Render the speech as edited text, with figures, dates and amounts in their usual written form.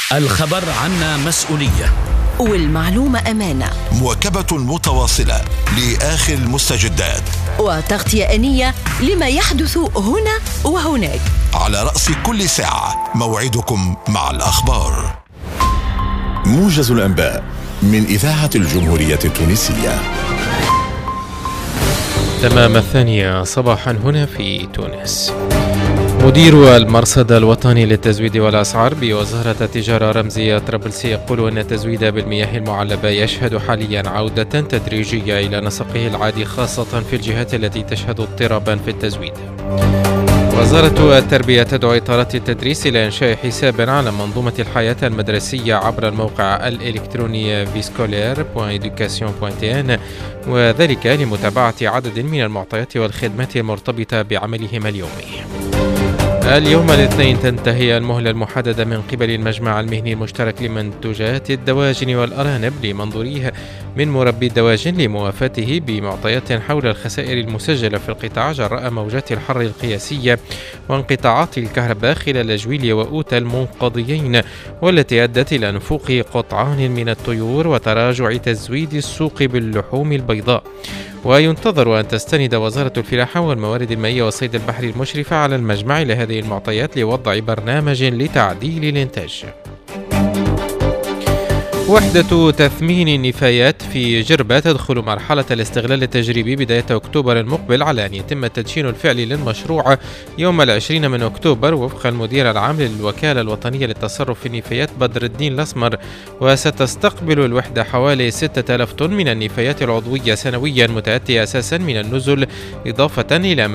الخبر عنا مسؤولية، والمعلومة أمانة. مواكبة متواصلة لآخر المستجدات، وتغطية آنية لما يحدث هنا وهناك. على رأس كل ساعة موعدكم مع الأخبار. موجز الأنباء من إذاعة الجمهورية التونسية. تمام 8 صباحا هنا في تونس. مدير المرصد الوطني للتزويد والأسعار بوزارة التجارة رمزي طرابلسي يقول أن التزويد بالمياه المعلبة يشهد حاليا عودة تدريجية إلى نسقه العادي، خاصة في الجهات التي تشهد اضطرابا في التزويد. وزارة التربية تدعو إطارات التدريس إلى إنشاء حساب على منظومة الحياة المدرسية عبر الموقع الإلكتروني viscolaire.education.tn، وذلك لمتابعة عدد من المعطيات والخدمات المرتبطة بعملهم اليومي. اليوم الاثنين تنتهي المهلة المحددة من قبل المجمع المهني المشترك لمنتوجات الدواجن والأرانب لمنظوريه من مربي الدواجن لموافاته بمعطيات حول الخسائر المسجلة في القطاع جراء موجات الحر القياسية وانقطاعات الكهرباء خلال جويلية وأوتا المنقضيين، والتي أدت إلى نفوق قطعان من الطيور وتراجع تزويد السوق باللحوم البيضاء. وينتظر أن تستند وزارة الفلاحة والموارد المائية والصيد البحري المشرفة على المجمع لهذه المعطيات لوضع برنامج لتعديل الإنتاج. وحدة تثمين النفايات في جربة تدخل مرحلة الاستغلال التجريبي بداية أكتوبر المقبل، على أن يتم التدشين الفعلي للمشروع يوم 20 من أكتوبر وفق المدير العام للوكالة الوطنية للتصرف في النفايات بدر الدين الأسمر. وستستقبل الوحدة حوالي 6000 طن من النفايات العضوية سنويا، متأتية أساسا من النزل، إضافة إلى